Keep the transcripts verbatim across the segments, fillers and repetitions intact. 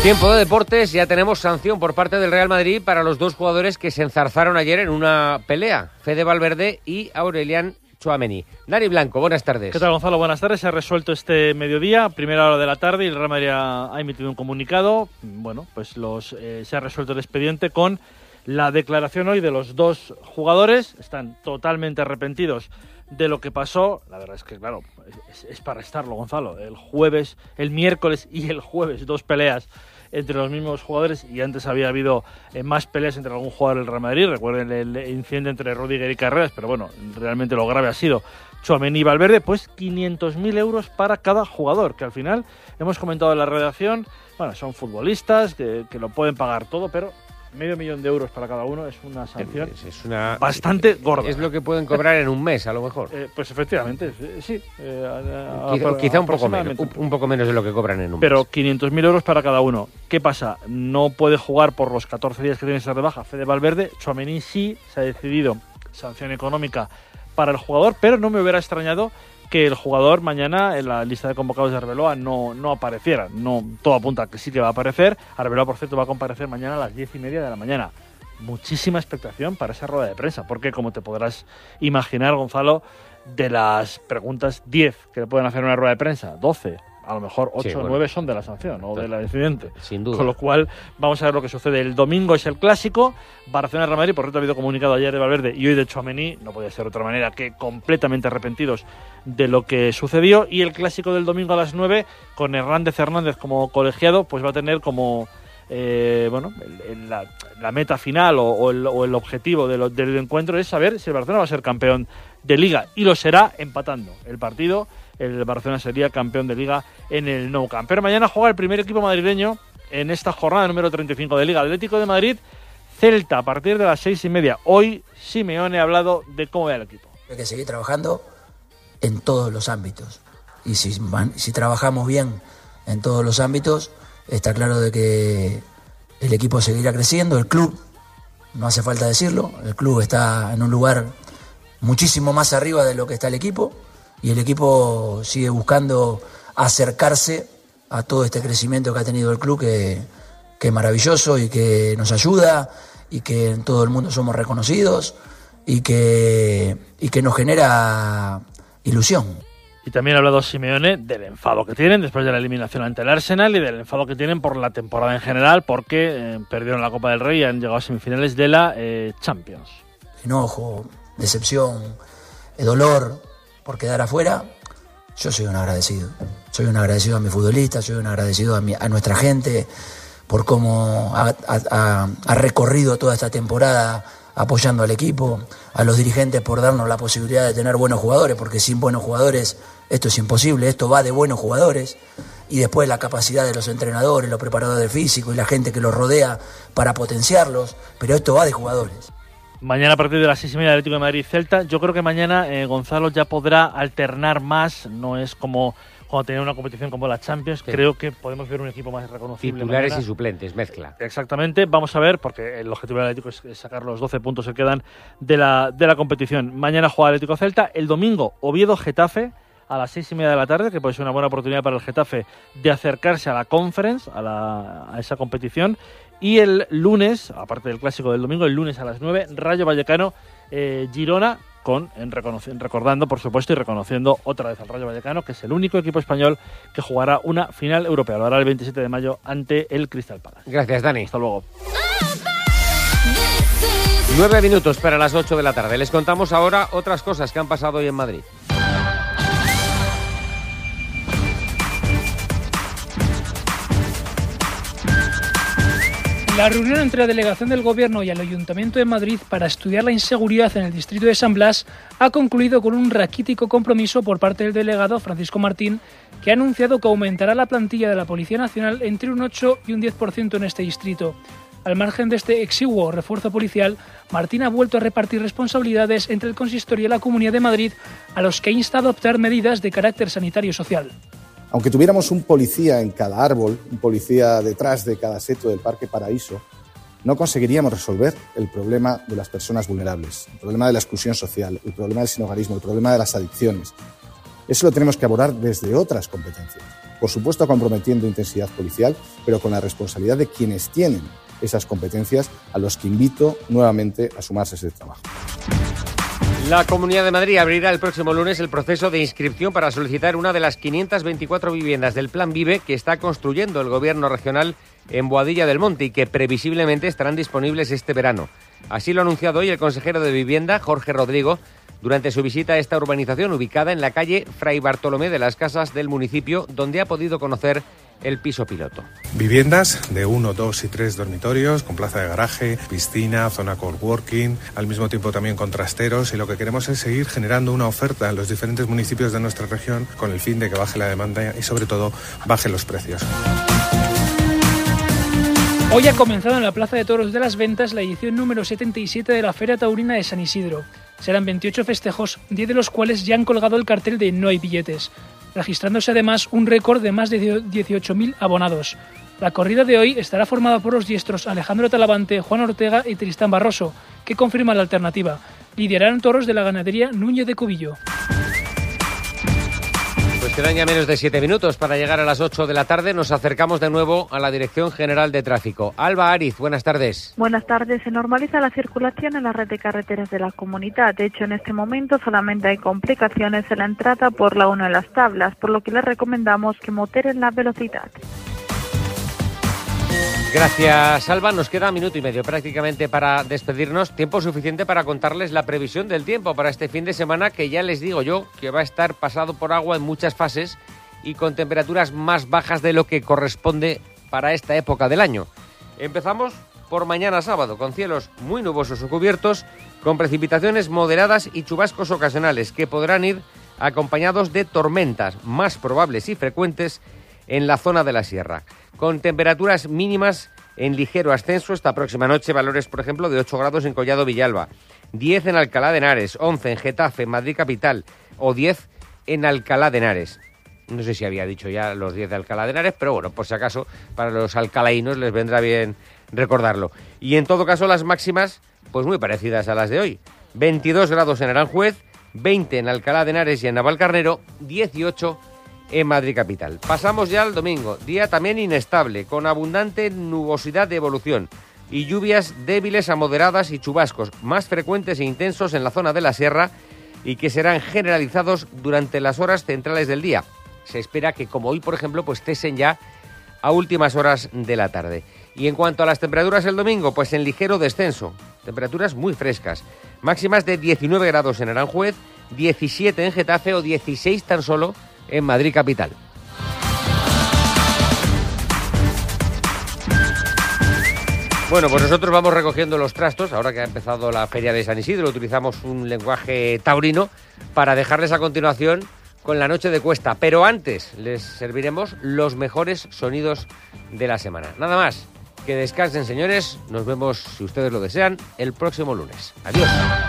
Tiempo de deportes, ya tenemos sanción por parte del Real Madrid para los dos jugadores que se enzarzaron ayer en una pelea, Fede Valverde y Aurelian Tchouaméni. Dani Blanco, buenas tardes. ¿Qué tal, Gonzalo? Buenas tardes. Se ha resuelto este mediodía, primera hora de la tarde, y el Real Madrid ha, ha emitido un comunicado. Bueno, pues los eh, se ha resuelto el expediente con la declaración hoy de los dos jugadores. Están totalmente arrepentidos de lo que pasó. La verdad es que, claro, es, es para estarlo, Gonzalo. El jueves, el miércoles y el jueves, dos peleas entre los mismos jugadores, y antes había habido eh, más peleas entre algún jugador del Real Madrid. Recuerden el incidente entre Rudiger y Carreras, pero bueno, realmente lo grave ha sido Tchouaméni y Valverde. Pues quinientos mil euros para cada jugador, que al final hemos comentado en la redacción, bueno, son futbolistas que, que lo pueden pagar todo, pero medio millón de euros para cada uno es una sanción es, es una, bastante gorda. Es lo que pueden cobrar en un mes, a lo mejor. Eh, pues efectivamente, sí. Eh, a, a, quizá a, quizá un, poco menos, un, un poco menos de lo que cobran en un pero mes. Pero quinientos mil euros para cada uno. ¿Qué pasa? No puede jugar por los catorce días que tiene que ser de baja Fede Valverde. Tchouaméni sí, se ha decidido sanción económica para el jugador, pero no me hubiera extrañado que el jugador mañana en la lista de convocados de Arbeloa no, no apareciera. No, todo apunta a que sí que va a aparecer. Arbeloa, por cierto, va a comparecer mañana a las diez y media de la mañana. Muchísima expectación para esa rueda de prensa, porque como te podrás imaginar, Gonzalo, de las preguntas diez que le pueden hacer en una rueda de prensa, doce, a lo mejor ocho o sí, bueno, nueve son de la sanción o del incidente. Sin duda. Con lo cual, vamos a ver lo que sucede. El domingo es el clásico, Barcelona-Real Madrid. Por cierto, ha habido comunicado ayer de Valverde y hoy de Tchouaméni, no podía ser de otra manera que completamente arrepentidos de lo que sucedió. Y el clásico del domingo a las nueve, con Hernández Hernández como colegiado, pues va a tener como Eh, bueno, el, el, la, la meta final o, o, el, o el objetivo de lo, del encuentro es saber si el Barcelona va a ser campeón de Liga, y lo será empatando el partido. El Barcelona sería campeón de Liga en el Nou Camp. Pero mañana juega el primer equipo madrileño en esta jornada número treinta y cinco de Liga. Atlético de Madrid, Celta, a partir de las seis y media. Hoy Simeone ha hablado de cómo ve el equipo. Hay que seguir trabajando en todos los ámbitos, y si, si trabajamos bien en todos los ámbitos, está claro de que el equipo seguirá creciendo. El club, no hace falta decirlo, el club está en un lugar muchísimo más arriba de lo que está el equipo, y el equipo sigue buscando acercarse a todo este crecimiento que ha tenido el club, que, que es maravilloso y que nos ayuda, y que en todo el mundo somos reconocidos, y que, y que nos genera ilusión. Y también ha hablado Simeone del enfado que tienen después de la eliminación ante el Arsenal, y del enfado que tienen por la temporada en general, porque eh, perdieron la Copa del Rey y han llegado a semifinales de la eh, Champions. Enojo, decepción, dolor por quedar afuera. Yo soy un agradecido. Soy un agradecido a mis futbolistas, soy un agradecido a, mi, a nuestra gente por cómo ha, ha, ha recorrido toda esta temporada apoyando al equipo, a los dirigentes por darnos la posibilidad de tener buenos jugadores, porque sin buenos jugadores esto es imposible. Esto va de buenos jugadores, y después la capacidad de los entrenadores, los preparadores de físico y la gente que los rodea para potenciarlos, pero esto va de jugadores. Mañana a partir de las seis y media, Atlético de Madrid-Celta. Yo creo que mañana eh, Gonzalo ya podrá alternar más, no es como cuando tenía una competición como la Champions. Sí. Creo que podemos ver un equipo más reconocible. Titulares mañana. Y suplentes, mezcla. Exactamente, vamos a ver, porque el objetivo del Atlético es sacar los doce puntos que quedan de la, de la competición. Mañana juega Atlético-Celta, el domingo Oviedo-Getafe a las seis y media de la tarde, que puede ser una buena oportunidad para el Getafe de acercarse a la Conference, a, la, a esa competición. Y el lunes, aparte del clásico del domingo, el lunes a las nueve, Rayo Vallecano, eh, Girona, con en recordando, por supuesto, y reconociendo otra vez al Rayo Vallecano, que es el único equipo español que jugará una final europea. Lo hará el veintisiete de mayo ante el Crystal Palace. Gracias, Dani. Hasta luego. Nueve minutos para las ocho de la tarde. Les contamos ahora otras cosas que han pasado hoy en Madrid. La reunión entre la delegación del Gobierno y el Ayuntamiento de Madrid para estudiar la inseguridad en el distrito de San Blas ha concluido con un raquítico compromiso por parte del delegado Francisco Martín, que ha anunciado que aumentará la plantilla de la Policía Nacional entre un ocho y un diez por ciento en este distrito. Al margen de este exiguo refuerzo policial, Martín ha vuelto a repartir responsabilidades entre el Consistorio y la Comunidad de Madrid, a los que insta a adoptar medidas de carácter sanitario y social. Aunque tuviéramos un policía en cada árbol, un policía detrás de cada seto del Parque Paraíso, no conseguiríamos resolver el problema de las personas vulnerables, el problema de la exclusión social, el problema del sinhogarismo, el problema de las adicciones. Eso lo tenemos que abordar desde otras competencias. por supuesto comprometiendo intensidad policial, pero con la responsabilidad de quienes tienen esas competencias, a los que invito nuevamente a sumarse a ese trabajo. La Comunidad de Madrid abrirá el próximo lunes el proceso de inscripción para solicitar una de las quinientas veinticuatro viviendas del Plan Vive que está construyendo el Gobierno regional en Boadilla del Monte y que previsiblemente estarán disponibles este verano. Así lo ha anunciado hoy el consejero de Vivienda, Jorge Rodrigo, durante su visita a esta urbanización ubicada en la calle Fray Bartolomé de las Casas del municipio, donde ha podido conocer el piso piloto. Viviendas de uno, dos y tres dormitorios, con plaza de garaje, piscina, zona coworking, al mismo tiempo también con trasteros, y lo que queremos es seguir generando una oferta en los diferentes municipios de nuestra región con el fin de que baje la demanda y sobre todo bajen los precios. Hoy ha comenzado en la Plaza de Toros de las Ventas la edición número setenta y siete de la Feria Taurina de San Isidro. Serán veintiocho festejos, diez de los cuales ya han colgado el cartel de No hay billetes, registrándose además un récord de más de dieciocho mil abonados. La corrida de hoy estará formada por los diestros Alejandro Talavante, Juan Ortega y Tristán Barroso, que confirman la alternativa. Lidiarán toros de la ganadería Núñez de Cubillo. Pues quedan ya menos de siete minutos para llegar a las ocho de la tarde. Nos acercamos de nuevo a la Dirección General de Tráfico. Alba Ariz, buenas tardes. Buenas tardes. Se normaliza la circulación en la red de carreteras de la comunidad. De hecho, en este momento solamente hay complicaciones en la entrada por la uno en las Tablas, por lo que les recomendamos que moderen la velocidad. Gracias, Alba. Nos queda un minuto y medio prácticamente para despedirnos. Tiempo suficiente para contarles la previsión del tiempo para este fin de semana, que ya les digo yo que va a estar pasado por agua en muchas fases y con temperaturas más bajas de lo que corresponde para esta época del año. Empezamos por mañana sábado, con cielos muy nubosos o cubiertos, con precipitaciones moderadas y chubascos ocasionales que podrán ir acompañados de tormentas más probables y frecuentes en la zona de la sierra, con temperaturas mínimas en ligero ascenso esta próxima noche, valores, por ejemplo, de ocho grados en Collado Villalba, diez en Alcalá de Henares, once en Getafe, Madrid capital, o diez en Alcalá de Henares. No sé si había dicho ya los diez de Alcalá de Henares, pero bueno, por si acaso, para los alcalaínos les vendrá bien recordarlo. Y en todo caso, las máximas, pues muy parecidas a las de hoy. veintidós grados en Aranjuez, veinte en Alcalá de Henares y en Navalcarnero, dieciocho en Madrid capital. Pasamos ya al domingo, día también inestable, con abundante nubosidad de evolución y lluvias débiles a moderadas y chubascos más frecuentes e intensos en la zona de la sierra y que serán generalizados durante las horas centrales del día. Se espera que, como hoy, por ejemplo, pues cesen ya a últimas horas de la tarde. Y en cuanto a las temperaturas el domingo, pues en ligero descenso, temperaturas muy frescas, máximas de diecinueve grados en Aranjuez, diecisiete en Getafe o dieciséis tan solo en Madrid capital. Bueno, pues nosotros vamos recogiendo los trastos. Ahora que ha empezado la Feria de San Isidro, utilizamos un lenguaje taurino para dejarles a continuación con la noche de cuesta. Pero antes les serviremos los mejores sonidos de la semana. Nada más, que descansen, señores. Nos vemos, si ustedes lo desean, el próximo lunes. Adiós.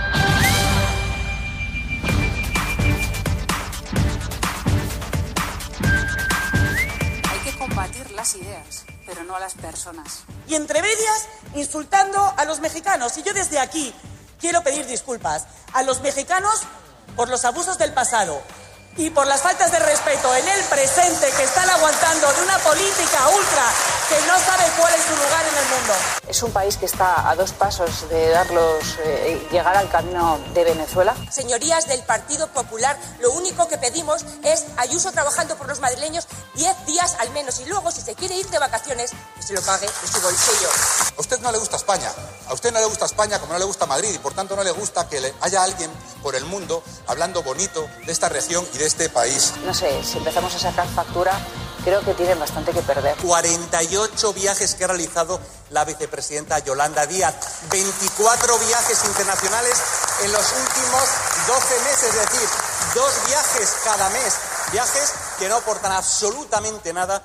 Las ideas, pero no a las personas. Y entre medias, insultando a los mexicanos. Y yo desde aquí quiero pedir disculpas a los mexicanos por los abusos del pasado y por las faltas de respeto en el presente que están aguantando de una política ultra que no sabe cuál es su lugar en el mundo. Es un país que está a dos pasos de darlos, eh, llegar al camino de Venezuela. Señorías del Partido Popular, lo único que pedimos es Ayuso trabajando por los madrileños diez días al menos, y luego, si se quiere ir de vacaciones, que se lo pague de su bolsillo. A usted no le gusta España, a usted no le gusta España como no le gusta Madrid, y por tanto no le gusta que le haya alguien por el mundo hablando bonito de esta región y de este país. No sé, si empezamos a sacar factura, creo que tienen bastante que perder. cuarenta y ocho viajes que ha realizado la vicepresidenta Yolanda Díaz, veinticuatro viajes internacionales en los últimos doce meses, es decir, dos viajes cada mes, viajes que no aportan absolutamente nada.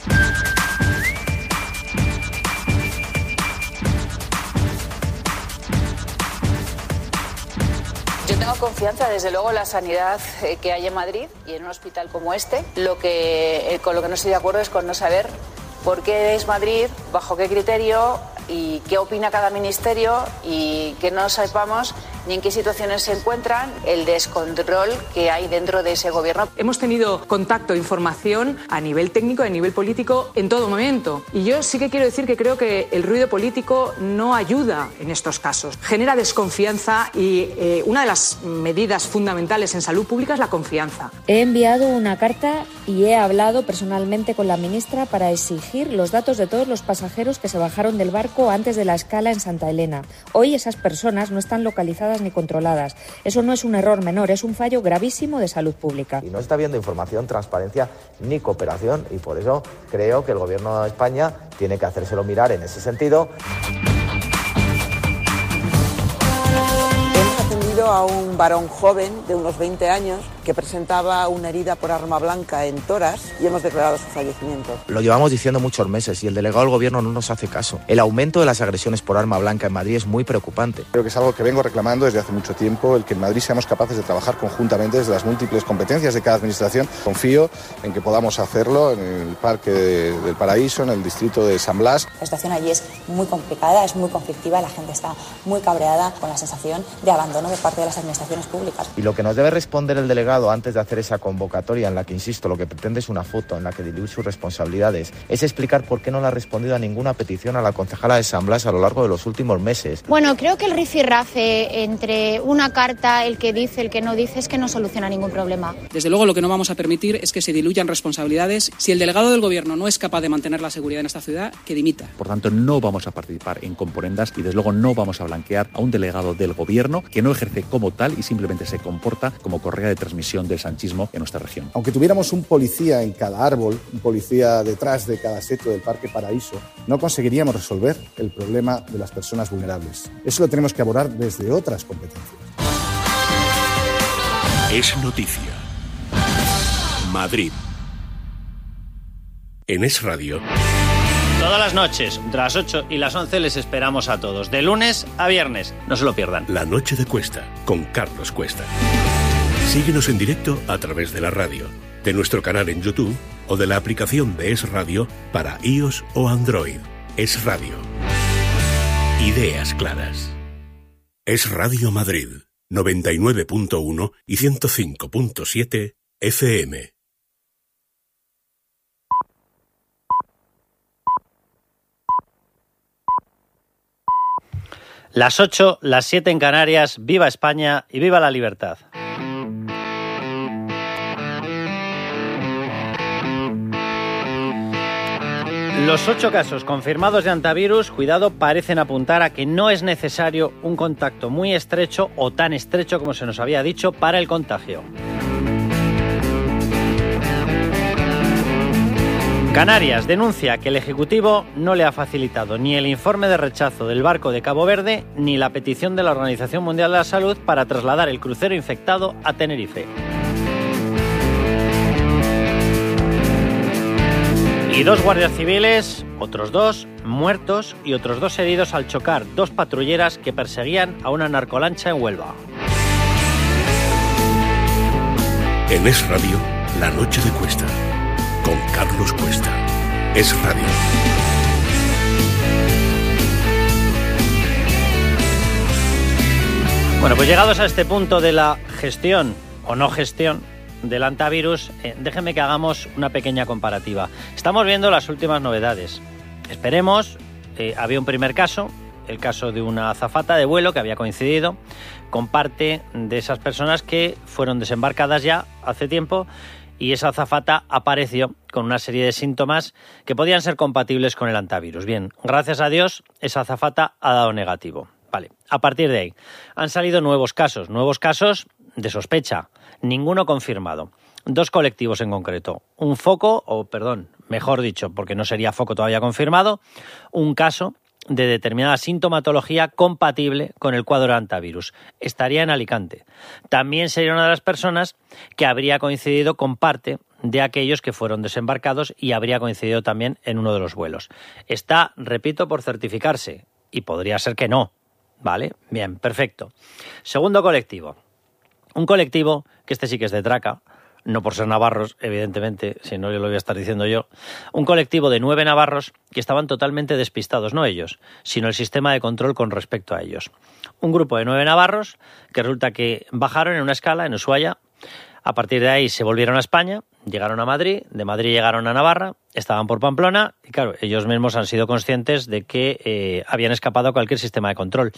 Yo tengo confianza, desde luego, en la sanidad que hay en Madrid y en un hospital como este. Lo que, con lo que no estoy de acuerdo es con no saber por qué es Madrid, bajo qué criterio y qué opina cada ministerio, y que no sepamos ni en qué situaciones se encuentran, el descontrol que hay dentro de ese gobierno. Hemos tenido contacto, información a nivel técnico y a nivel político en todo momento. Y yo sí que quiero decir que creo que el ruido político no ayuda en estos casos. Genera desconfianza y eh, una de las medidas fundamentales en salud pública es la confianza. He enviado una carta y he hablado personalmente con la ministra para exigir los datos de todos los pasajeros que se bajaron del barco antes de la escala en Santa Elena. Hoy esas personas no están localizadas ni controladas. Eso no es un error menor, es un fallo gravísimo de salud pública. Y no está habiendo información, transparencia ni cooperación, y por eso creo que el Gobierno de España tiene que hacérselo mirar en ese sentido. Hemos atendido a un varón joven de unos veinte años que presentaba una herida por arma blanca en tórax y hemos declarado su fallecimiento. Lo llevamos diciendo muchos meses y el delegado del Gobierno no nos hace caso. El aumento de las agresiones por arma blanca en Madrid es muy preocupante. Creo que es algo que vengo reclamando desde hace mucho tiempo, el que en Madrid seamos capaces de trabajar conjuntamente desde las múltiples competencias de cada administración. Confío en que podamos hacerlo en el Parque del Paraíso, en el distrito de San Blas. La situación allí es muy complicada, es muy conflictiva, la gente está muy cabreada con la sensación de abandono por parte de las administraciones públicas. Y lo que nos debe responder el delegado antes de hacer esa convocatoria en la que, insisto, lo que pretende es una foto en la que diluir sus responsabilidades, es explicar por qué no le ha respondido a ninguna petición a la concejala de San Blas a lo largo de los últimos meses. Bueno, creo que el rifirrafe entre una carta, el que dice, el que no dice, es que no soluciona ningún problema. Desde luego lo que no vamos a permitir es que se diluyan responsabilidades. Si el delegado del Gobierno no es capaz de mantener la seguridad en esta ciudad, que dimita. Por tanto, no vamos a participar en componendas y desde luego no vamos a blanquear a un delegado del Gobierno que no ejerce como tal y simplemente se comporta como correa de transmisión del sanchismo en nuestra región. Aunque tuviéramos un policía en cada árbol, un policía detrás de cada seto del Parque Paraíso, no conseguiríamos resolver el problema de las personas vulnerables. Eso lo tenemos que abordar desde otras competencias. Es noticia. Madrid. En Es Radio. Todas las noches, entre las ocho y las once, les esperamos a todos, de lunes a viernes. No se lo pierdan. La noche de Cuesta, con Carlos Cuesta. Síguenos en directo a través de la radio, de nuestro canal en YouTube o de la aplicación de Es Radio para iOS o Android. Es Radio. Ideas claras. Es Radio Madrid, noventa y nueve punto uno y ciento cinco punto siete F M. Las ocho, las siete en Canarias. Viva España y viva la libertad. Los ocho casos confirmados de hantavirus, cuidado, parecen apuntar a que no es necesario un contacto muy estrecho o tan estrecho como se nos había dicho para el contagio. Canarias denuncia que el Ejecutivo no le ha facilitado ni el informe de rechazo del barco de Cabo Verde ni la petición de la Organización Mundial de la Salud para trasladar el crucero infectado a Tenerife. Y dos guardias civiles, otros dos, muertos y otros dos heridos al chocar dos patrulleras que perseguían a una narcolancha en Huelva. En Es Radio, la noche de Cuesta, con Carlos Cuesta. Es Radio. Bueno, pues llegados a este punto de la gestión o no gestión del hantavirus, eh, déjenme que hagamos una pequeña comparativa. Estamos viendo las últimas novedades. Esperemos, eh, había un primer caso, el caso de una azafata de vuelo que había coincidido con parte de esas personas que fueron desembarcadas ya hace tiempo y esa azafata apareció con una serie de síntomas que podían ser compatibles con el hantavirus. Bien, gracias a Dios, esa azafata ha dado negativo. Vale, a partir de ahí han salido nuevos casos, nuevos casos de sospecha, ninguno confirmado. Dos colectivos en concreto, un foco, o perdón, mejor dicho, porque no sería foco todavía confirmado, un caso de determinada sintomatología compatible con el cuadro de hantavirus. Estaría en Alicante. También sería una de las personas que habría coincidido con parte de aquellos que fueron desembarcados y habría coincidido también en uno de los vuelos. Está, repito, por certificarse y podría ser que no. ¿Vale? Bien, perfecto. Segundo colectivo. Un colectivo, que este sí que es de traca, no por ser navarros, evidentemente, si no lo voy a estar diciendo yo, un colectivo de nueve navarros que estaban totalmente despistados, no ellos, sino el sistema de control con respecto a ellos. Un grupo de nueve navarros que resulta que bajaron en una escala en Ushuaia, a partir de ahí se volvieron a España, llegaron a Madrid, de Madrid llegaron a Navarra, estaban por Pamplona y claro, ellos mismos han sido conscientes de que eh, habían escapado a cualquier sistema de control.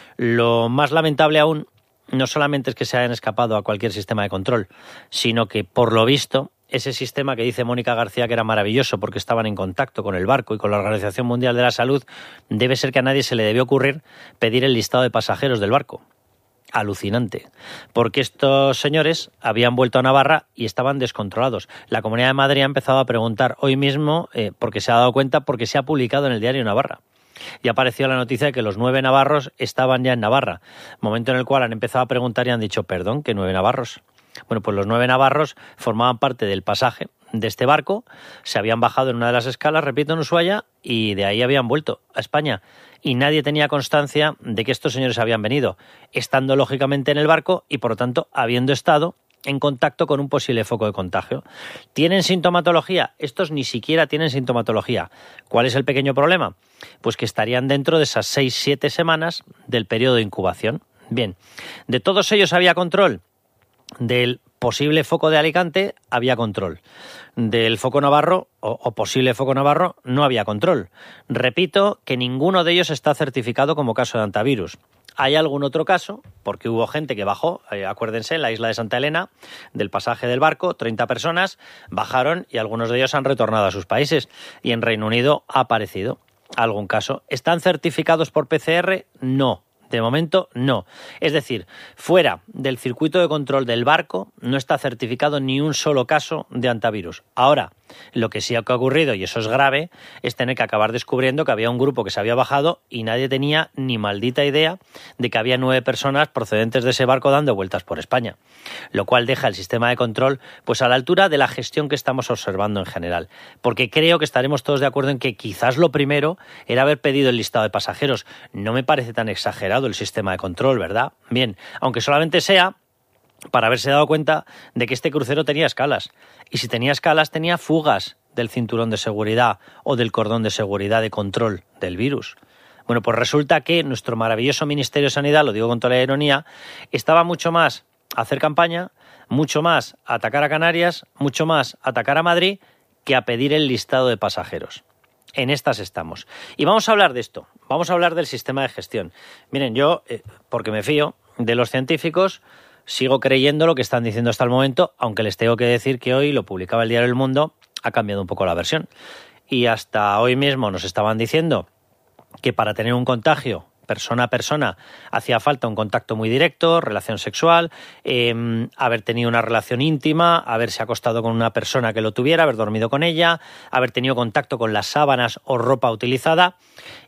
Lo más lamentable aún no solamente es que se hayan escapado a cualquier sistema de control, sino que, por lo visto, ese sistema que dice Mónica García que era maravilloso porque estaban en contacto con el barco y con la Organización Mundial de la Salud, debe ser que a nadie se le debió ocurrir pedir el listado de pasajeros del barco. Alucinante, porque estos señores habían vuelto a Navarra y estaban descontrolados. La Comunidad de Madrid ha empezado a preguntar hoy mismo, eh, porque se ha dado cuenta, porque se ha publicado en el diario Navarra. Y ha aparecido la noticia de que los nueve navarros estaban ya en Navarra, momento en el cual han empezado a preguntar y han dicho, perdón, ¿qué nueve navarros? Bueno, pues los nueve navarros formaban parte del pasaje de este barco, se habían bajado en una de las escalas, repito, en Ushuaia, y de ahí habían vuelto a España. Y nadie tenía constancia de que estos señores habían venido, estando lógicamente en el barco y, por lo tanto, habiendo estado en contacto con un posible foco de contagio. ¿Tienen sintomatología? Estos ni siquiera tienen sintomatología. ¿Cuál es el pequeño problema? Pues que estarían dentro de esas seis siete semanas del periodo de incubación. Bien, ¿de todos ellos había control? Del posible foco de Alicante había control. Del foco navarro o, o posible foco navarro no había control. Repito que ninguno de ellos está certificado como caso de hantavirus. Hay algún otro caso, porque hubo gente que bajó, eh, acuérdense, en la isla de Santa Elena, del pasaje del barco, treinta personas, bajaron y algunos de ellos han retornado a sus países. Y en Reino Unido ha aparecido algún caso. ¿Están certificados por P C R? No. De momento, no. Es decir, fuera del circuito de control del barco no está certificado ni un solo caso de hantavirus. Ahora, lo que sí ha ocurrido, y eso es grave, es tener que acabar descubriendo que había un grupo que se había bajado y nadie tenía ni maldita idea de que había nueve personas procedentes de ese barco dando vueltas por España. Lo cual deja el sistema de control pues a la altura de la gestión que estamos observando en general. Porque creo que estaremos todos de acuerdo en que quizás lo primero era haber pedido el listado de pasajeros. No me parece tan exagerado el sistema de control, ¿verdad? Bien, aunque solamente sea para haberse dado cuenta de que este crucero tenía escalas. Y si tenía escalas, tenía fugas del cinturón de seguridad o del cordón de seguridad de control del virus. Bueno, pues resulta que nuestro maravilloso Ministerio de Sanidad, lo digo con toda la ironía, estaba mucho más a hacer campaña, mucho más a atacar a Canarias, mucho más a atacar a Madrid, que a pedir el listado de pasajeros. En estas estamos. Y vamos a hablar de esto, vamos a hablar del sistema de gestión. Miren, yo, eh, porque me fío de los científicos, sigo creyendo lo que están diciendo hasta el momento, aunque les tengo que decir que hoy, lo publicaba el diario El Mundo, ha cambiado un poco la versión. Y hasta hoy mismo nos estaban diciendo que para tener un contagio persona a persona hacía falta un contacto muy directo, relación sexual, eh, haber tenido una relación íntima, haberse acostado con una persona que lo tuviera, haber dormido con ella, haber tenido contacto con las sábanas o ropa utilizada.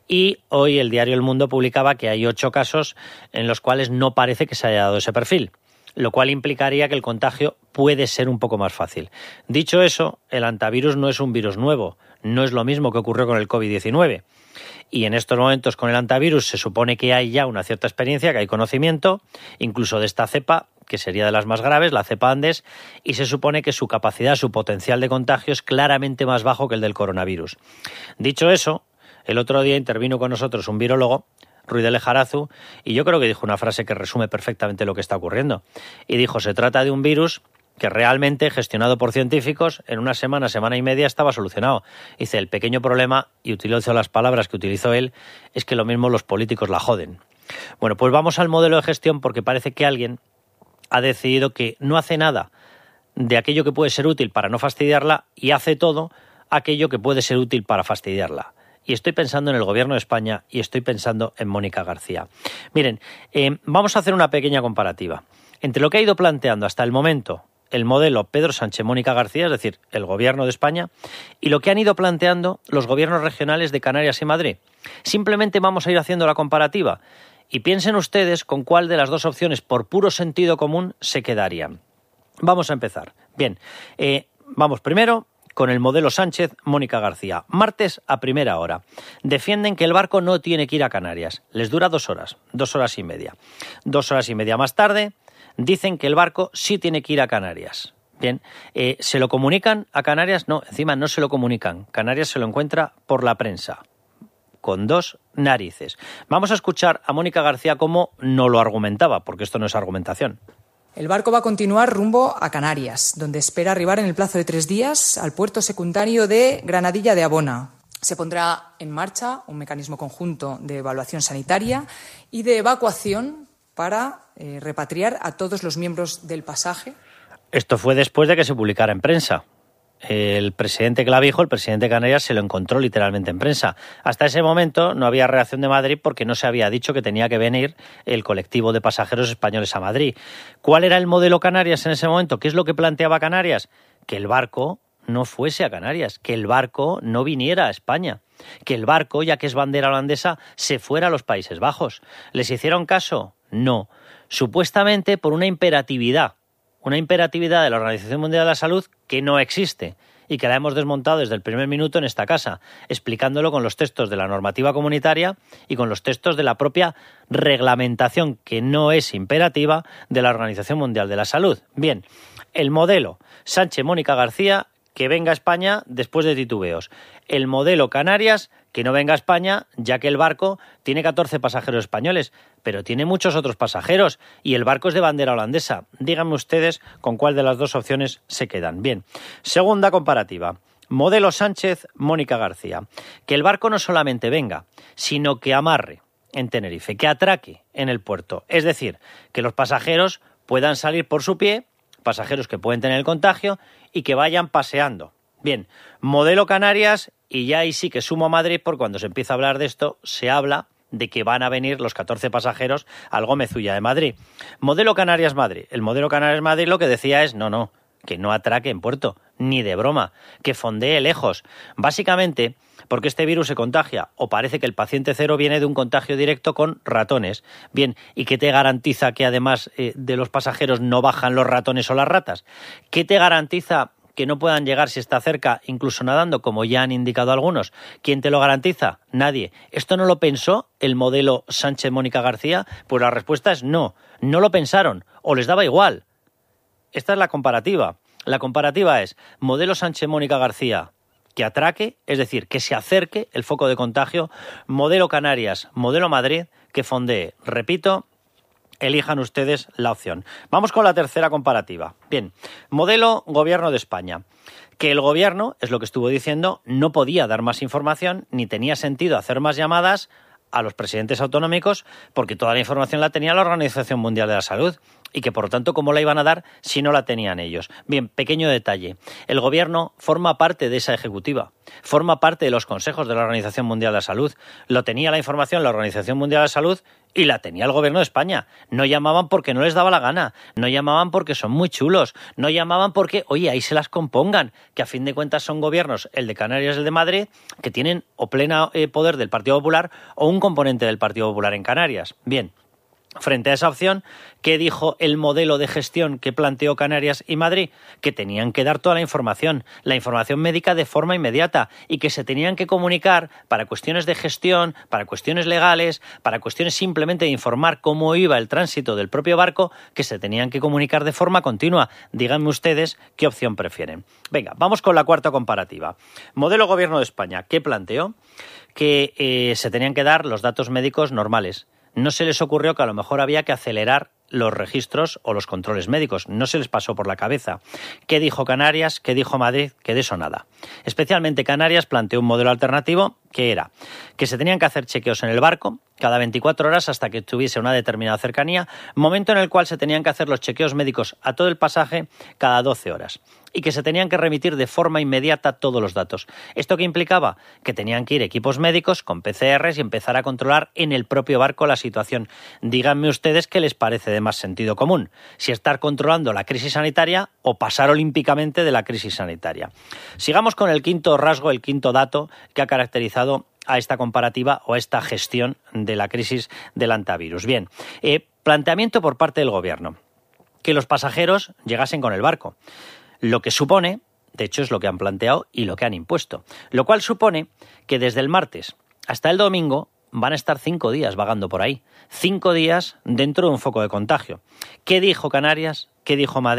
Y hoy el diario El Mundo publicaba que hay ocho casos en los cuales no parece que se haya dado ese perfil, lo cual implicaría que el contagio puede ser un poco más fácil. Dicho eso, el hantavirus no es un virus nuevo, no es lo mismo que ocurrió con el COVID diecinueve. Y en estos momentos con el hantavirus se supone que hay ya una cierta experiencia, que hay conocimiento, incluso de esta cepa, que sería de las más graves, la cepa Andes, y se supone que su capacidad, su potencial de contagio es claramente más bajo que el del coronavirus. Dicho eso, el otro día intervino con nosotros un virólogo, Ruiz de Lejarazu, y yo creo que dijo una frase que resume perfectamente lo que está ocurriendo. Y dijo, se trata de un virus que realmente, gestionado por científicos, en una semana, semana y media estaba solucionado. Dice, el pequeño problema, y utilizó las palabras que utilizó él, es que lo mismo los políticos la joden. Bueno, pues vamos al modelo de gestión, porque parece que alguien ha decidido que no hace nada de aquello que puede ser útil para no fastidiarla y hace todo aquello que puede ser útil para fastidiarla. Y estoy pensando en el Gobierno de España y estoy pensando en Mónica García. Miren, eh, vamos a hacer una pequeña comparativa entre lo que ha ido planteando hasta el momento el modelo Pedro Sánchez Mónica García, es decir, el Gobierno de España, y lo que han ido planteando los gobiernos regionales de Canarias y Madrid. Simplemente vamos a ir haciendo la comparativa y piensen ustedes con cuál de las dos opciones, por puro sentido común, se quedarían. Vamos a empezar. Bien, eh, vamos primero con el modelo Sánchez Mónica García. Martes a primera hora. Defienden que el barco no tiene que ir a Canarias. Les dura dos horas, dos horas y media. Dos horas y media más tarde dicen que el barco sí tiene que ir a Canarias. Bien, eh, ¿se lo comunican a Canarias? No, encima no se lo comunican. Canarias se lo encuentra por la prensa, con dos narices. Vamos a escuchar a Mónica García cómo no lo argumentaba, porque esto no es argumentación. El barco va a continuar rumbo a Canarias, donde espera arribar en el plazo de tres días al puerto secundario de Granadilla de Abona. Se pondrá en marcha un mecanismo conjunto de evaluación sanitaria y de evacuación para eh, repatriar a todos los miembros del pasaje. Esto fue después de que se publicara en prensa. El presidente Clavijo, el presidente de Canarias, se lo encontró literalmente en prensa. Hasta ese momento no había reacción de Madrid porque no se había dicho que tenía que venir el colectivo de pasajeros españoles a Madrid. ¿Cuál era el modelo Canarias en ese momento? ¿Qué es lo que planteaba Canarias? Que el barco no fuese a Canarias, que el barco no viniera a España, que el barco, ya que es bandera holandesa, se fuera a los Países Bajos. ¿Les hicieron caso? No. Supuestamente por una imperatividad. Una imperatividad de la Organización Mundial de la Salud que no existe y que la hemos desmontado desde el primer minuto en esta casa, explicándolo con los textos de la normativa comunitaria y con los textos de la propia reglamentación, que no es imperativa, de la Organización Mundial de la Salud. Bien, el modelo Sánchez-Mónica García, que venga a España después de titubeos. El modelo Canarias, que no venga a España, ya que el barco tiene catorce pasajeros españoles, pero tiene muchos otros pasajeros y el barco es de bandera holandesa. Díganme ustedes con cuál de las dos opciones se quedan. Bien, segunda comparativa. Modelo Sánchez-Mónica García. Que el barco no solamente venga, sino que amarre en Tenerife, que atraque en el puerto. Es decir, que los pasajeros puedan salir por su pie, pasajeros que pueden tener el contagio, y que vayan paseando. Bien, modelo Canarias, y ya ahí sí que sumo a Madrid, porque cuando se empieza a hablar de esto, se habla de que van a venir los catorce pasajeros al Gómez Ulla de Madrid. Modelo Canarias Madrid. El modelo Canarias Madrid lo que decía es, no, no, que no atraque en puerto, ni de broma, que fondee lejos. Básicamente, porque este virus se contagia, o parece que el paciente cero viene de un contagio directo con ratones. Bien, ¿y qué te garantiza que además eh, de los pasajeros no bajan los ratones o las ratas? ¿Qué te garantiza que no puedan llegar si está cerca, incluso nadando, como ya han indicado algunos? ¿Quién te lo garantiza? Nadie. ¿Esto no lo pensó el modelo Sánchez-Mónica García? Pues la respuesta es no. No lo pensaron, o les daba igual. Esta es la comparativa. La comparativa es modelo Sánchez-Mónica García, que atraque, es decir, que se acerque el foco de contagio. Modelo Canarias, modelo Madrid, que fondee. Repito, elijan ustedes la opción. Vamos con la tercera comparativa. Bien, modelo Gobierno de España. Que el Gobierno, es lo que estuvo diciendo, no podía dar más información ni tenía sentido hacer más llamadas a los presidentes autonómicos porque toda la información la tenía la Organización Mundial de la Salud y que, por lo tanto, ¿cómo la iban a dar si no la tenían ellos? Bien, pequeño detalle. El Gobierno forma parte de esa ejecutiva, forma parte de los consejos de la Organización Mundial de la Salud. Lo tenía la información la Organización Mundial de la Salud y la tenía el Gobierno de España. No llamaban porque no les daba la gana, no llamaban porque son muy chulos, no llamaban porque, oye, ahí se las compongan, que a fin de cuentas son gobiernos, el de Canarias y el de Madrid, que tienen o pleno eh, poder del Partido Popular o un componente del Partido Popular en Canarias. Bien. Frente a esa opción, ¿qué dijo el modelo de gestión que planteó Canarias y Madrid? Que tenían que dar toda la información, la información médica de forma inmediata y que se tenían que comunicar para cuestiones de gestión, para cuestiones legales, para cuestiones simplemente de informar cómo iba el tránsito del propio barco, que se tenían que comunicar de forma continua. Díganme ustedes qué opción prefieren. Venga, vamos con la cuarta comparativa. Modelo Gobierno de España, ¿qué planteó? Que eh, se tenían que dar los datos médicos normales. No se les ocurrió que a lo mejor había que acelerar los registros o los controles médicos. No se les pasó por la cabeza. ¿Qué dijo Canarias? ¿Qué dijo Madrid? Que de eso nada. Especialmente Canarias planteó un modelo alternativo que era que se tenían que hacer chequeos en el barco cada veinticuatro horas hasta que tuviese una determinada cercanía, momento en el cual se tenían que hacer los chequeos médicos a todo el pasaje cada doce horas y que se tenían que remitir de forma inmediata todos los datos. ¿Esto qué implicaba? Que tenían que ir equipos médicos con P C Rs y empezar a controlar en el propio barco la situación. Díganme ustedes qué les parece de más sentido común, si estar controlando la crisis sanitaria o pasar olímpicamente de la crisis sanitaria. Sigamos con el quinto rasgo, el quinto dato que ha caracterizado a esta comparativa o a esta gestión de la crisis del antivirus. Bien, eh, planteamiento por parte del Gobierno, que los pasajeros llegasen con el barco, lo que supone, de hecho es lo que han planteado y lo que han impuesto, lo cual supone que desde el martes hasta el domingo van a estar cinco días vagando por ahí, cinco días dentro de un foco de contagio. ¿Qué dijo Canarias? ¿Qué dijo Madrid?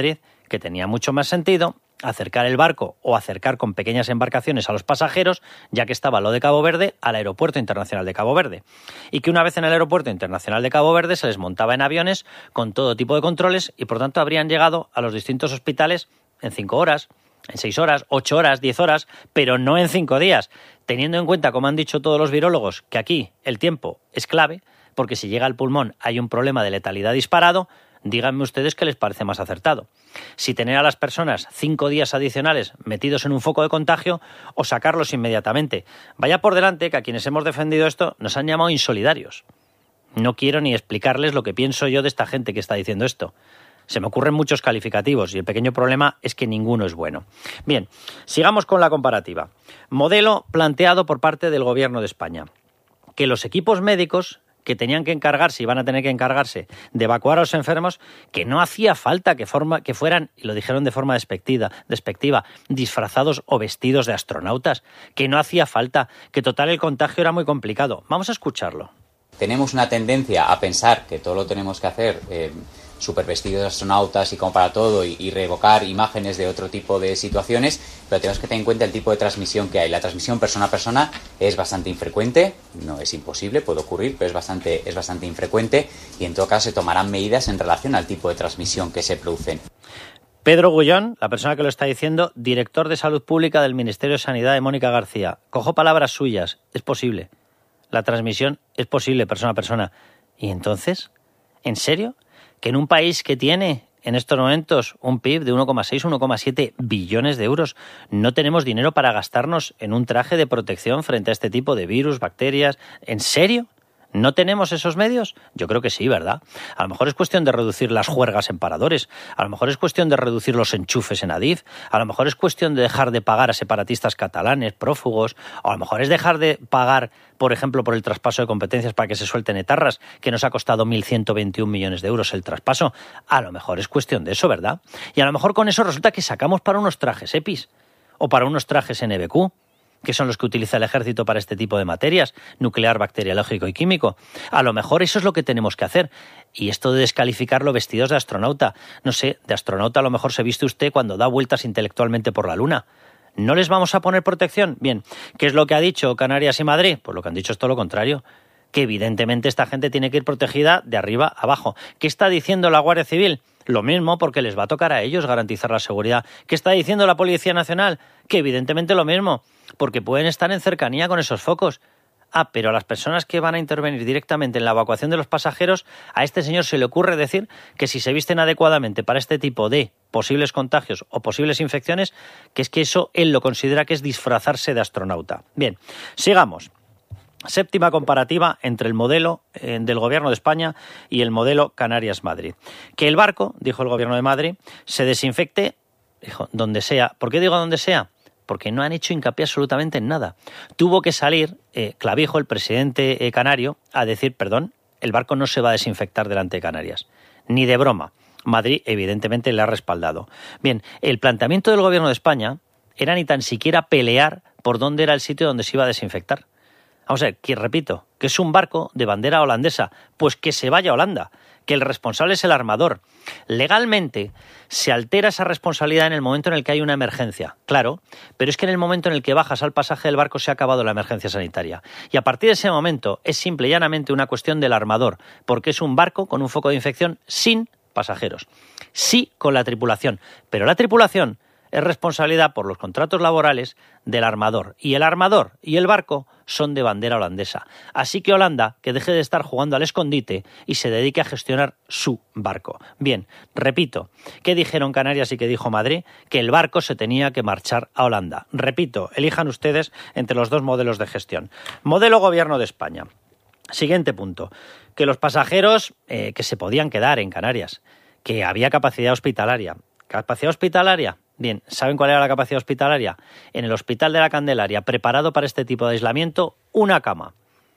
que tenía mucho más sentido acercar el barco o acercar con pequeñas embarcaciones a los pasajeros, ya que estaba lo de Cabo Verde, al Aeropuerto Internacional de Cabo Verde. Y que una vez en el Aeropuerto Internacional de Cabo Verde se les montaba en aviones con todo tipo de controles y por tanto habrían llegado a los distintos hospitales en cinco horas, en seis horas, ocho horas, diez horas, pero no en cinco días, teniendo en cuenta, como han dicho todos los virólogos, que aquí el tiempo es clave, porque si llega al pulmón hay un problema de letalidad disparado. Díganme ustedes qué les parece más acertado. Si tener a las personas cinco días adicionales metidos en un foco de contagio o sacarlos inmediatamente. Vaya por delante que a quienes hemos defendido esto nos han llamado insolidarios. No quiero ni explicarles lo que pienso yo de esta gente que está diciendo esto. Se me ocurren muchos calificativos y el pequeño problema es que ninguno es bueno. Bien, sigamos con la comparativa. Modelo planteado por parte del Gobierno de España. Que los equipos médicos que tenían que encargarse y van a tener que encargarse de evacuar a los enfermos, que no hacía falta que, forma, que fueran, y lo dijeron de forma despectiva, despectiva, disfrazados o vestidos de astronautas, que no hacía falta, que total el contagio era muy complicado. Vamos a escucharlo. Tenemos una tendencia a pensar que todo lo tenemos que hacer eh, súper vestidos de astronautas y como para todo y, y reevocar imágenes de otro tipo de situaciones, pero tenemos que tener en cuenta el tipo de transmisión que hay. La transmisión persona a persona es bastante infrecuente, no es imposible, puede ocurrir, pero es bastante, es bastante infrecuente y en todo caso se tomarán medidas en relación al tipo de transmisión que se producen. Pedro Gullón, la persona que lo está diciendo, director de Salud Pública del Ministerio de Sanidad de Mónica García. Cojo palabras suyas, es posible. La transmisión es posible persona a persona. ¿Y entonces? ¿En serio? ¿Que en un país que tiene en estos momentos un P I B de uno coma seis, uno coma siete billones de euros no tenemos dinero para gastarnos en un traje de protección frente a este tipo de virus, bacterias? ¿En serio? ¿No tenemos esos medios? Yo creo que sí, ¿verdad? A lo mejor es cuestión de reducir las juergas en paradores, a lo mejor es cuestión de reducir los enchufes en Adif, a lo mejor es cuestión de dejar de pagar a separatistas catalanes, prófugos, o a lo mejor es dejar de pagar, por ejemplo, por el traspaso de competencias para que se suelten etarras, que nos ha costado mil ciento veintiún millones de euros el traspaso. A lo mejor es cuestión de eso, ¿verdad? Y a lo mejor con eso resulta que sacamos para unos trajes EPIs o para unos trajes N B Q, que son los que utiliza el ejército para este tipo de materias, nuclear, bacteriológico y químico. A lo mejor eso es lo que tenemos que hacer. Y esto de descalificarlo vestidos de astronauta, no sé, de astronauta a lo mejor se viste usted cuando da vueltas intelectualmente por la luna. ¿No les vamos a poner protección? Bien, ¿qué es lo que ha dicho Canarias y Madrid? Pues lo que han dicho es todo lo contrario, que evidentemente esta gente tiene que ir protegida de arriba a abajo. ¿Qué está diciendo la Guardia Civil? Lo mismo, porque les va a tocar a ellos garantizar la seguridad. ¿Qué está diciendo la Policía Nacional? Que evidentemente lo mismo, porque pueden estar en cercanía con esos focos. Ah, pero a las personas que van a intervenir directamente en la evacuación de los pasajeros, a este señor se le ocurre decir que si se visten adecuadamente para este tipo de posibles contagios o posibles infecciones, que es que eso él lo considera que es disfrazarse de astronauta. Bien, sigamos. Séptima comparativa entre el modelo eh, del Gobierno de España y el modelo Canarias-Madrid. Que el barco, dijo el Gobierno de Madrid, se desinfecte, dijo, donde sea. ¿Por qué digo donde sea? Porque no han hecho hincapié absolutamente en nada. Tuvo que salir eh, Clavijo, el presidente eh, canario, a decir, perdón, el barco no se va a desinfectar delante de Canarias. Ni de broma. Madrid, evidentemente, le ha respaldado. Bien, el planteamiento del Gobierno de España era ni tan siquiera pelear por dónde era el sitio donde se iba a desinfectar. Vamos a ver, que repito, que es un barco de bandera holandesa, pues que se vaya a Holanda, que el responsable es el armador. Legalmente se altera esa responsabilidad en el momento en el que hay una emergencia, claro, pero es que en el momento en el que bajas al pasaje del barco se ha acabado la emergencia sanitaria. Y a partir de ese momento es simple y llanamente una cuestión del armador, porque es un barco con un foco de infección sin pasajeros, sí con la tripulación, pero la tripulación es responsabilidad por los contratos laborales del armador. Y el armador y el barco son de bandera holandesa. Así que Holanda, que deje de estar jugando al escondite y se dedique a gestionar su barco. Bien, repito, ¿qué dijeron Canarias y qué dijo Madrid? Que el barco se tenía que marchar a Holanda. Repito, elijan ustedes entre los dos modelos de gestión. Modelo Gobierno de España. Siguiente punto. Que los pasajeros eh, que se podían quedar en Canarias, que había capacidad hospitalaria. ¿Capacidad hospitalaria? Bien, ¿saben cuál era la capacidad hospitalaria? En el Hospital de la Candelaria, preparado para este tipo de aislamiento, una cama.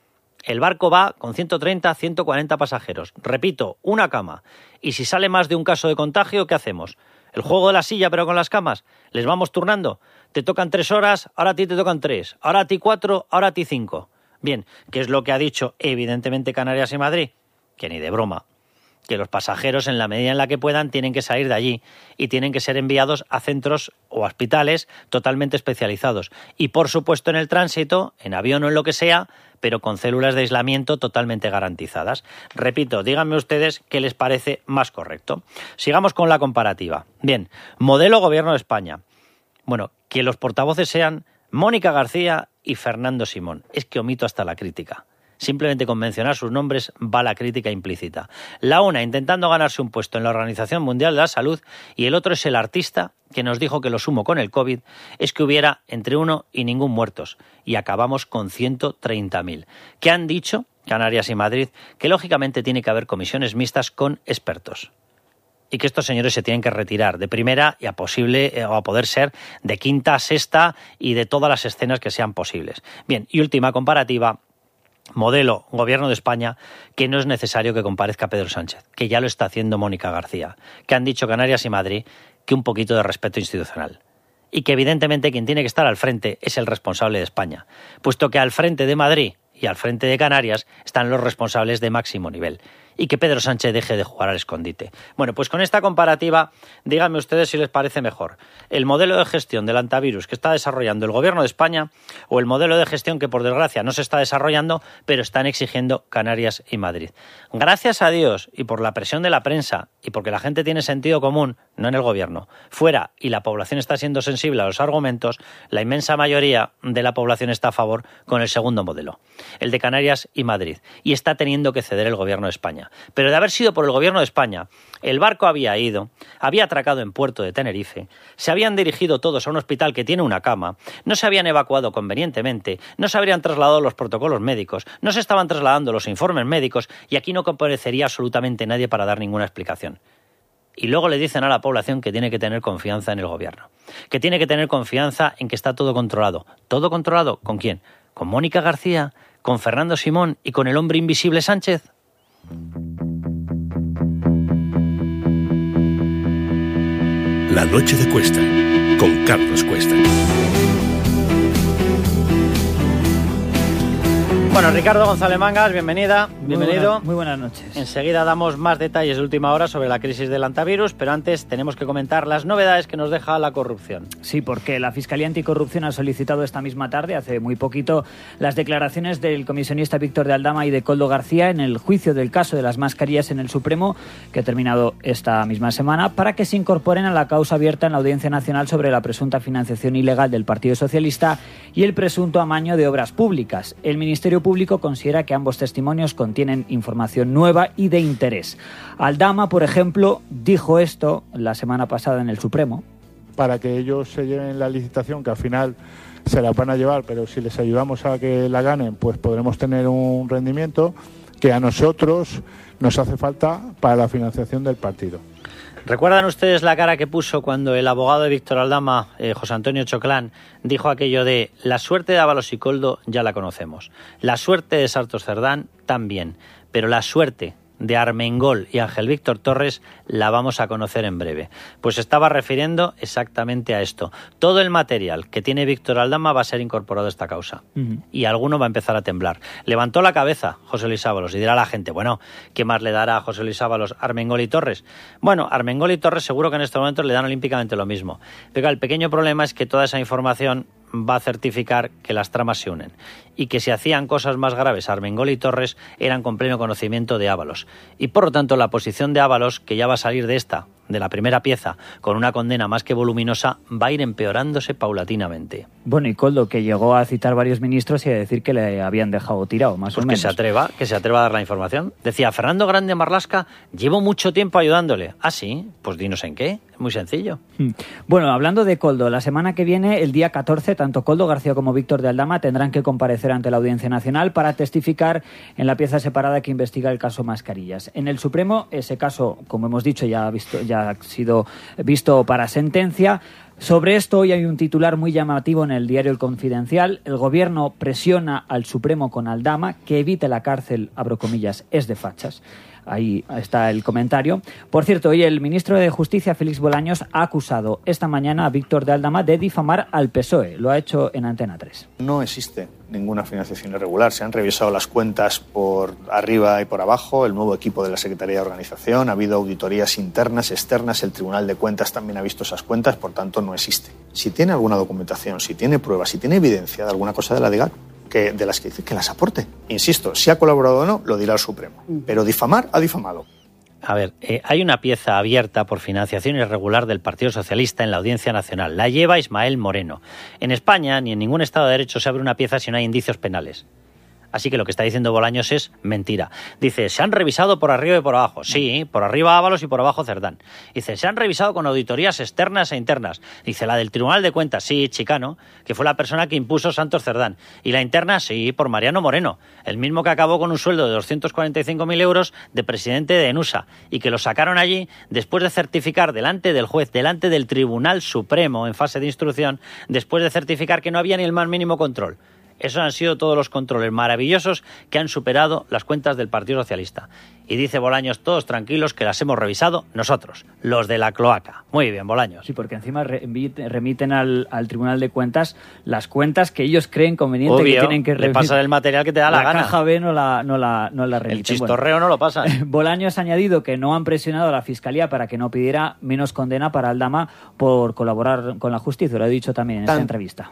El barco va con ciento treinta a ciento cuarenta pasajeros. Repito, una cama. Y si sale más de un caso de contagio, ¿qué hacemos? ¿El juego de la silla pero con las camas? ¿Les vamos turnando? Te tocan tres horas, ahora a ti te tocan tres. Ahora a ti cuatro, ahora a ti cinco. Bien, ¿qué es lo que ha dicho evidentemente Canarias y Madrid? Que ni de broma. que los pasajeros, en la medida en la que puedan, tienen que salir de allí y tienen que ser enviados a centros o hospitales totalmente especializados. Y, por supuesto, en el tránsito, en avión o en lo que sea, pero con células de aislamiento totalmente garantizadas. Repito, díganme ustedes qué les parece más correcto. Sigamos con la comparativa. Bien, modelo Gobierno de España. Bueno, que los portavoces sean Mónica García y Fernando Simón. Es que omito hasta la crítica. Simplemente con mencionar sus nombres va la crítica implícita. La una intentando ganarse un puesto en la Organización Mundial de la Salud y el otro es el artista que nos dijo que lo sumo con el COVID es que hubiera entre uno y ningún muertos y acabamos con ciento treinta mil. ¿Qué han dicho Canarias y Madrid? Que lógicamente tiene que haber comisiones mixtas con expertos. Y que estos señores se tienen que retirar de primera y a posible eh, o a poder ser de quinta, sexta y de todas las escenas que sean posibles. Bien, y última comparativa. Modelo Gobierno de España, que no es necesario que comparezca Pedro Sánchez, que ya lo está haciendo Mónica García, que han dicho Canarias y Madrid que un poquito de respeto institucional. Y que evidentemente quien tiene que estar al frente es el responsable de España, puesto que al frente de Madrid y al frente de Canarias están los responsables de máximo nivel. Y que Pedro Sánchez deje de jugar al escondite. Bueno, pues con esta comparativa, díganme ustedes si les parece mejor el modelo de gestión del antivirus que está desarrollando el Gobierno de España o el modelo de gestión que, por desgracia, no se está desarrollando, pero están exigiendo Canarias y Madrid. Gracias a Dios y por la presión de la prensa y porque la gente tiene sentido común, no en el Gobierno, fuera, y la población está siendo sensible a los argumentos, la inmensa mayoría de la población está a favor con el segundo modelo, el de Canarias y Madrid, y está teniendo que ceder el Gobierno de España. Pero de haber sido por el Gobierno de España, el barco había ido, había atracado en Puerto de Tenerife, se habían dirigido todos a un hospital que tiene una cama, no se habían evacuado convenientemente, no se habrían trasladado los protocolos médicos, no se estaban trasladando los informes médicos y aquí no comparecería absolutamente nadie para dar ninguna explicación. Y luego le dicen a la población que tiene que tener confianza en el Gobierno, que tiene que tener confianza en que está todo controlado. ¿Todo controlado? ¿Con quién? ¿Con Mónica García? ¿Con Fernando Simón y con el hombre invisible Sánchez? La noche de Cuesta, con Carlos Cuesta. Bueno, Ricardo González Mangas, bienvenida, bienvenido. Muy, buena, muy buenas noches. Enseguida damos más detalles de última hora sobre la crisis del antivirus, pero antes tenemos que comentar las novedades que nos deja la corrupción. Sí, porque la Fiscalía Anticorrupción ha solicitado esta misma tarde, hace muy poquito, las declaraciones del comisionista Víctor de Aldama y de Koldo García en el juicio del caso de las mascarillas en el Supremo, que ha terminado esta misma semana, para que se incorporen a la causa abierta en la Audiencia Nacional sobre la presunta financiación ilegal del Partido Socialista y el presunto amaño de obras públicas. El Ministerio Público considera que ambos testimonios contienen información nueva y de interés. Aldama, por ejemplo, dijo esto la semana pasada en el Supremo. Para que ellos se lleven la licitación, que al final se la van a llevar, pero si les ayudamos a que la ganen, pues podremos tener un rendimiento que a nosotros nos hace falta para la financiación del partido. ¿Recuerdan ustedes la cara que puso cuando el abogado de Víctor Aldama, eh, José Antonio Choclán, dijo aquello de la suerte de Ábalos y Koldo ya la conocemos, la suerte de Sartos Cerdán también, pero la suerte de Armengol y Ángel Víctor Torres la vamos a conocer en breve? Pues estaba refiriendo exactamente a esto. Todo el material que tiene Víctor Aldama va a ser incorporado a esta causa. Uh-huh. Y alguno va a empezar a temblar. Levantó la cabeza José Luis Ábalos y dirá a la gente, bueno, ¿qué más le dará a José Luis Ábalos Armengol y Torres? Bueno, Armengol y Torres seguro que en este momento le dan olímpicamente lo mismo. Pero el pequeño problema es que toda esa información va a certificar que las tramas se unen y que si hacían cosas más graves Armengol y Torres eran con pleno conocimiento de Ábalos. Y por lo tanto la posición de Ábalos, que ya va a salir de esta, de la primera pieza, con una condena más que voluminosa, va a ir empeorándose paulatinamente. Bueno, y Koldo, que llegó a citar varios ministros y a decir que le habían dejado tirado, más pues o menos. Que se atreva, que se atreva a dar la información. Decía, Fernando Grande Marlaska, llevo mucho tiempo ayudándole. ¿Ah, sí? Pues dinos en qué. Muy sencillo. Bueno, hablando de Koldo, la semana que viene, el día catorce, tanto Koldo García como Víctor de Aldama tendrán que comparecer ante la Audiencia Nacional para testificar en la pieza separada que investiga el caso Mascarillas. En el Supremo, ese caso, como hemos dicho, ya ha, visto, ya ha sido visto para sentencia. Sobre esto hoy hay un titular muy llamativo en el diario El Confidencial. El Gobierno presiona al Supremo con Aldama que evite la cárcel, abro comillas, es de fachas. Ahí está el comentario. Por cierto, hoy el ministro de Justicia, Félix Bolaños, ha acusado esta mañana a Víctor de Aldama de difamar al P S O E. Lo ha hecho en Antena tres. No existe ninguna financiación irregular. Se han revisado las cuentas por arriba y por abajo, el nuevo equipo de la Secretaría de Organización, ha habido auditorías internas, externas, el Tribunal de Cuentas también ha visto esas cuentas, por tanto no existe. Si tiene alguna documentación, si tiene pruebas, si tiene evidencia de alguna cosa de la DIGAC, que de las que dice que las aporte. Insisto, si ha colaborado o no, lo dirá el Supremo. Pero difamar, ha difamado. A ver, eh, hay una pieza abierta por financiación irregular del Partido Socialista en la Audiencia Nacional. La lleva Ismael Moreno. En España, ni en ningún Estado de Derecho se abre una pieza si no hay indicios penales. Así que lo que está diciendo Bolaños es mentira. Dice, se han revisado por arriba y por abajo. Sí, por arriba Ábalos y por abajo Cerdán. Dice, se han revisado con auditorías externas e internas. Dice, la del Tribunal de Cuentas, sí, Chicano, que fue la persona que impuso Santos Cerdán. Y la interna, sí, por Mariano Moreno, el mismo que acabó con un sueldo de doscientos cuarenta y cinco mil euros de presidente de ENUSA y que lo sacaron allí después de certificar delante del juez, delante del Tribunal Supremo en fase de instrucción, después de certificar que no había ni el más mínimo control. Esos han sido todos los controles maravillosos que han superado las cuentas del Partido Socialista. Y dice Bolaños, todos tranquilos, que las hemos revisado nosotros, los de la cloaca. Muy bien, Bolaños. Sí, porque encima remiten al, al Tribunal de Cuentas las cuentas que ellos creen conveniente. Obvio, que tienen que remitir. Le pasa el material que te da la, la gana. La caja B no la, no la, no la remiten. El chistorreo bueno, no lo pasa. Bolaños ha añadido que no han presionado a la Fiscalía para que no pidiera menos condena para Aldama por colaborar con la justicia. Lo ha dicho también en Tan... esta entrevista.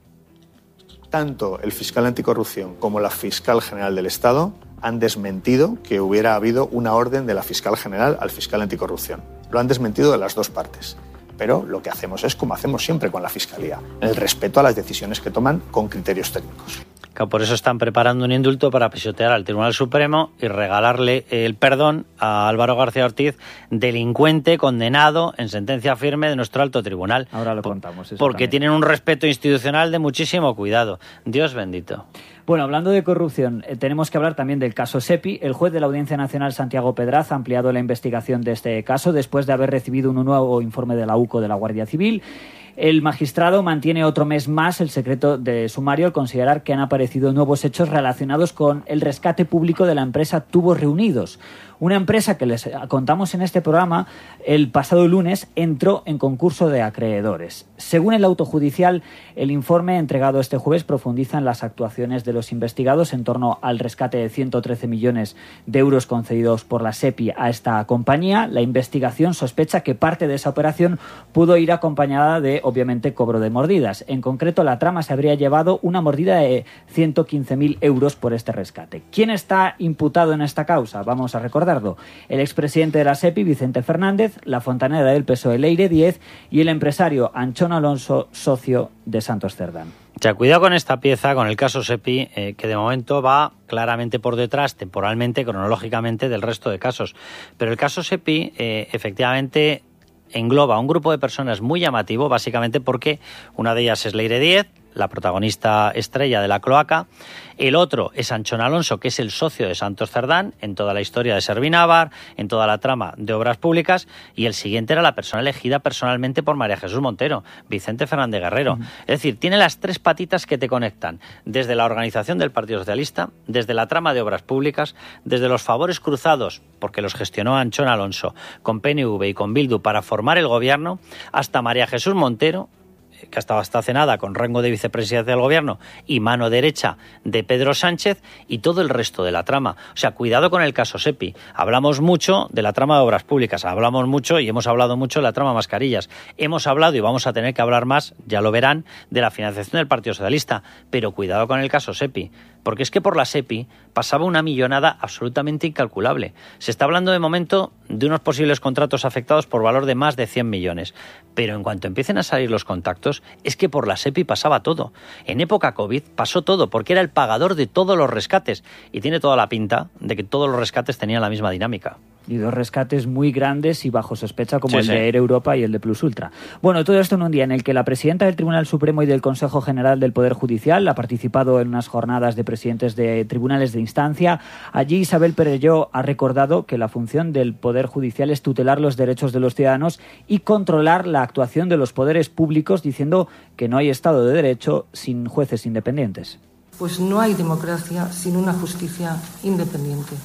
Tanto el fiscal anticorrupción como la fiscal general del Estado han desmentido que hubiera habido una orden de la fiscal general al fiscal anticorrupción. Lo han desmentido de las dos partes. Pero lo que hacemos es como hacemos siempre con la Fiscalía, el respeto a las decisiones que toman con criterios técnicos. Por eso están preparando un indulto para pisotear al Tribunal Supremo y regalarle el perdón a Álvaro García Ortiz, delincuente condenado en sentencia firme de nuestro alto tribunal. Ahora lo contamos. Eso porque también. Tienen un respeto institucional de muchísimo cuidado. Dios bendito. Bueno, hablando de corrupción, eh, tenemos que hablar también del caso SEPI. El juez de la Audiencia Nacional, Santiago Pedraz, ha ampliado la investigación de este caso después de haber recibido un nuevo informe de la U C O de la Guardia Civil. El magistrado mantiene otro mes más el secreto de sumario al considerar que han aparecido nuevos hechos relacionados con el rescate público de la empresa Tubos Reunidos. Una empresa que les contamos en este programa el pasado lunes entró en concurso de acreedores. Según el auto judicial, el informe entregado este jueves profundiza en las actuaciones de los investigados en torno al rescate de ciento trece millones de euros concedidos por la SEPI a esta compañía. La investigación sospecha que parte de esa operación pudo ir acompañada de, obviamente, cobro de mordidas. En concreto, la trama se habría llevado una mordida de ciento quince mil euros por este rescate. ¿Quién está imputado en esta causa? Vamos a recordar. El expresidente de la SEPI, Vicente Fernández, la fontanera del P S O E, Leire Díez, y el empresario Anchón Alonso, socio de Santos Cerdán. O sea, cuidado con esta pieza, con el caso SEPI, eh, que de momento va claramente por detrás, temporalmente, cronológicamente, del resto de casos. Pero el caso SEPI, eh, efectivamente, engloba a un grupo de personas muy llamativo, básicamente porque una de ellas es Leire Díez, la protagonista estrella de la cloaca. El otro es Anchón Alonso, que es el socio de Santos Cerdán en toda la historia de Servinávar, en toda la trama de obras públicas. Y el siguiente era la persona elegida personalmente por María Jesús Montero, Vicente Fernández Guerrero. Uh-huh. Es decir, tiene las tres patitas que te conectan, desde la organización del Partido Socialista, desde la trama de obras públicas, desde los favores cruzados, porque los gestionó Anchón Alonso, con P N V y con Bildu para formar el gobierno, hasta María Jesús Montero, que estaba hasta cenada con rango de vicepresidencia del gobierno y mano derecha de Pedro Sánchez, y todo el resto de la trama. O sea, cuidado con el caso SEPI. Hablamos mucho de la trama de obras públicas, hablamos mucho y hemos hablado mucho de la trama mascarillas. Hemos hablado y vamos a tener que hablar más, ya lo verán, de la financiación del Partido Socialista. Pero cuidado con el caso SEPI, porque es que por la SEPI pasaba una millonada absolutamente incalculable. Se está hablando de momento de unos posibles contratos afectados por valor de más de cien millones. Pero en cuanto empiecen a salir los contactos, es que por la SEPI pasaba todo. En época COVID pasó todo, porque era el pagador de todos los rescates. Y tiene toda la pinta de que todos los rescates tenían la misma dinámica. Y dos rescates muy grandes y bajo sospecha, como sí, el sí. de Air Europa y el de Plus Ultra. Bueno, todo esto en un día en el que la presidenta del Tribunal Supremo y del Consejo General del Poder Judicial ha participado en unas jornadas de presidentes de tribunales de instancia. Allí Isabel Perelló ha recordado que la función del Poder Judicial es tutelar los derechos de los ciudadanos y controlar la actuación de los poderes públicos, diciendo que no hay Estado de Derecho sin jueces independientes. Pues no hay democracia sin una justicia independiente.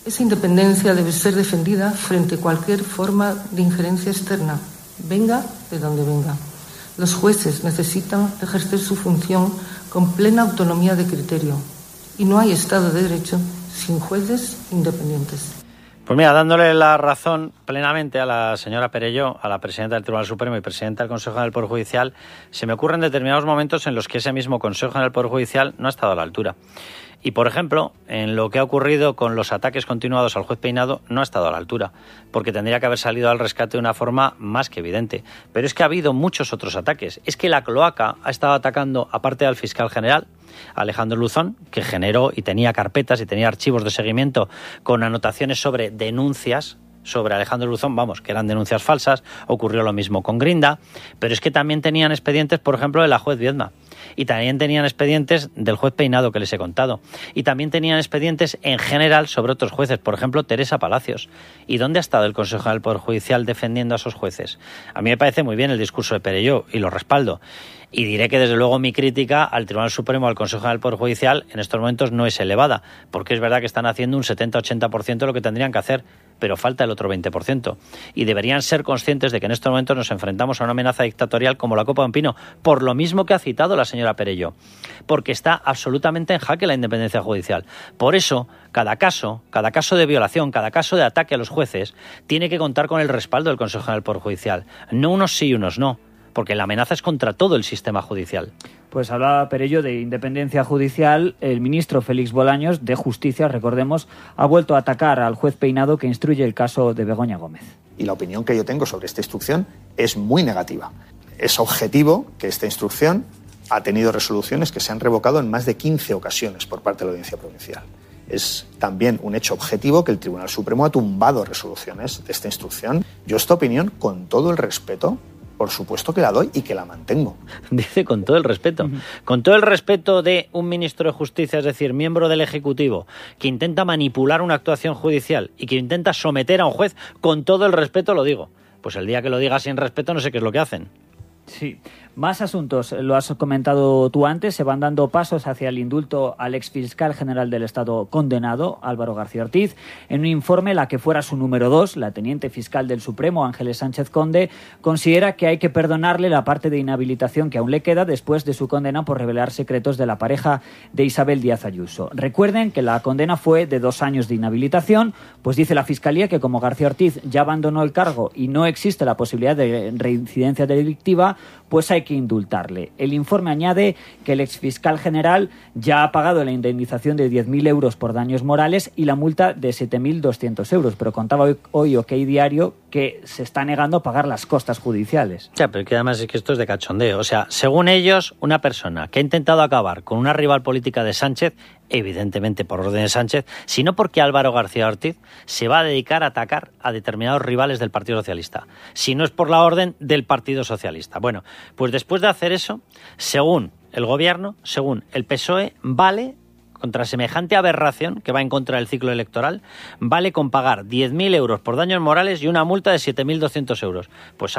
Esa independencia debe ser defendida frente a cualquier forma de injerencia externa, venga de donde venga. Los jueces necesitan ejercer su función con plena autonomía de criterio y no hay Estado de Derecho sin jueces independientes. Pues mira, dándole la razón plenamente a la señora Perelló, a la presidenta del Tribunal Supremo y presidenta del Consejo General del Poder Judicial, se me ocurren determinados momentos en los que ese mismo Consejo General del Poder Judicial no ha estado a la altura. Y, por ejemplo, en lo que ha ocurrido con los ataques continuados al juez Peinado, no ha estado a la altura, porque tendría que haber salido al rescate de una forma más que evidente. Pero es que ha habido muchos otros ataques. Es que la cloaca ha estado atacando, aparte al fiscal general, Alejandro Luzón, que generó y tenía carpetas y tenía archivos de seguimiento con anotaciones sobre denuncias sobre Alejandro Luzón, vamos, que eran denuncias falsas. Ocurrió lo mismo con Grinda, pero es que también tenían expedientes, por ejemplo, de la juez Viedma. Y también tenían expedientes del juez Peinado, que les he contado. Y también tenían expedientes en general sobre otros jueces, por ejemplo, Teresa Palacios. ¿Y dónde ha estado el Consejo General del Poder Judicial defendiendo a esos jueces? A mí me parece muy bien el discurso de Perelló y lo respaldo. Y diré que, desde luego, mi crítica al Tribunal Supremo, al Consejo General del Poder Judicial, en estos momentos no es elevada, porque es verdad que están haciendo un setenta a ochenta por ciento de lo que tendrían que hacer, pero falta el otro veinte por ciento. Y deberían ser conscientes de que en estos momentos nos enfrentamos a una amenaza dictatorial como la Copa de un Pino, por lo mismo que ha citado la señora Perelló, porque está absolutamente en jaque la independencia judicial. Por eso, cada caso, cada caso de violación, cada caso de ataque a los jueces, tiene que contar con el respaldo del Consejo General del Poder Judicial. No unos sí y unos no, porque la amenaza es contra todo el sistema judicial. Pues hablaba Perelló de independencia judicial. El ministro Félix Bolaños, de Justicia, recordemos, ha vuelto a atacar al juez Peinado, que instruye el caso de Begoña Gómez. Y la opinión que yo tengo sobre esta instrucción es muy negativa. Es objetivo que esta instrucción ha tenido resoluciones que se han revocado en más de quince ocasiones por parte de la Audiencia Provincial. Es también un hecho objetivo que el Tribunal Supremo ha tumbado resoluciones de esta instrucción. Yo esta opinión, con todo el respeto, por supuesto que la doy y que la mantengo. Dice con todo el respeto. Uh-huh. Con todo el respeto de un ministro de Justicia, es decir, miembro del Ejecutivo, que intenta manipular una actuación judicial y que intenta someter a un juez, con todo el respeto lo digo. Pues el día que lo diga sin respeto no sé qué es lo que hacen. Sí. Más asuntos, lo has comentado tú antes, se van dando pasos hacia el indulto al exfiscal general del Estado condenado, Álvaro García Ortiz. En un informe, la que fuera su número dos, la teniente fiscal del Supremo, Ángeles Sánchez Conde, considera que hay que perdonarle la parte de inhabilitación que aún le queda después de su condena por revelar secretos de la pareja de Isabel Díaz Ayuso. Recuerden que la condena fue de dos años de inhabilitación, pues dice la Fiscalía que como García Ortiz ya abandonó el cargo y no existe la posibilidad de reincidencia delictiva, pues hay que indultarle. El informe añade que el exfiscal general ya ha pagado la indemnización de diez mil euros por daños morales y la multa de siete mil doscientos euros, pero contaba hoy, hoy OK Diario que se está negando a pagar las costas judiciales. Ya, pero que además es que esto es de cachondeo. O sea, según ellos, una persona que ha intentado acabar con una rival política de Sánchez, evidentemente por orden de Sánchez, sino porque Álvaro García Ortiz se va a dedicar a atacar a determinados rivales del Partido Socialista, si no es por la orden del Partido Socialista. Bueno, pues después de hacer eso, según el Gobierno, según el P S O E, vale, contra semejante aberración que va en contra del ciclo electoral, vale con pagar diez mil euros por daños morales y una multa de siete mil doscientos euros. Pues